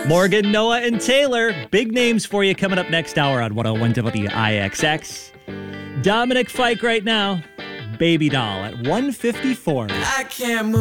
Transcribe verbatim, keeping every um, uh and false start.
Morgan, Noah, and Taylor. Big names for you coming up next hour on one oh one W I X X. Dominic Fike right now. Baby Doll at one fifty-four. I can't move.